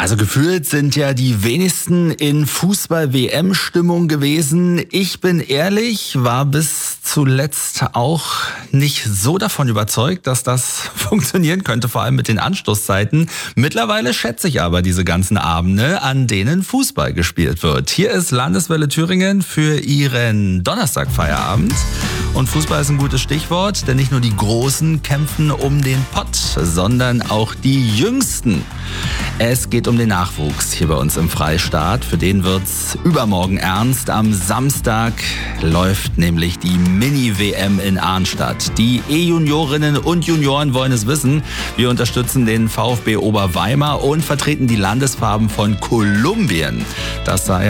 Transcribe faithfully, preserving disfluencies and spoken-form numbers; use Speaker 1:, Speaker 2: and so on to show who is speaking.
Speaker 1: Also gefühlt sind ja die wenigsten in Fußball-W M-Stimmung gewesen. Ich bin ehrlich, war bis zuletzt auch nicht so davon überzeugt, dass das funktionieren könnte, vor allem mit den Anstoßzeiten. Mittlerweile schätze ich aber diese ganzen Abende, an denen Fußball gespielt wird. Hier ist Landeswelle Thüringen für Ihren Donnerstagfeierabend. Und Fußball ist ein gutes Stichwort, denn nicht nur die Großen kämpfen um den Pott, sondern auch die Jüngsten. Es geht um den Nachwuchs hier bei uns im Freistaat. Für den wird's übermorgen ernst. Am Samstag läuft nämlich die Mini-W M in Arnstadt. Die E-Juniorinnen und Junioren wollen es wissen. Wir unterstützen den VfB Oberweimar und vertreten die Landesfarben von Kolumbien. Das sei